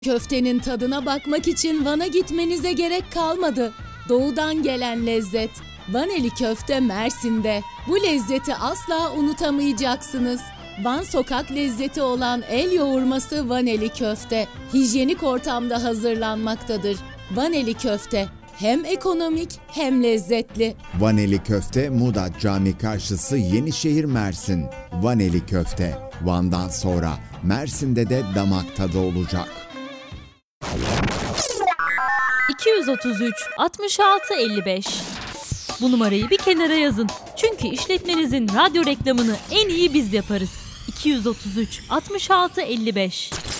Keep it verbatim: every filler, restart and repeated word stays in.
Köftenin tadına bakmak için Van'a gitmenize gerek kalmadı. Doğudan gelen lezzet. Vaneli köfte Mersin'de. Bu lezzeti asla unutamayacaksınız. Van sokak lezzeti olan el yoğurması Vaneli köfte. Hijyenik ortamda hazırlanmaktadır. Vaneli köfte hem ekonomik hem lezzetli. Vaneli köfte Muğda Cami karşısı Yenişehir Mersin. Vaneli köfte Van'dan sonra Mersin'de de damak tadı olacak. iki yüz otuz üç altmış altı elli beş. Bu numarayı bir kenara yazın. Çünkü işletmenizin radyo reklamını en iyi biz yaparız. iki yüz otuz üç altmış altı elli beş.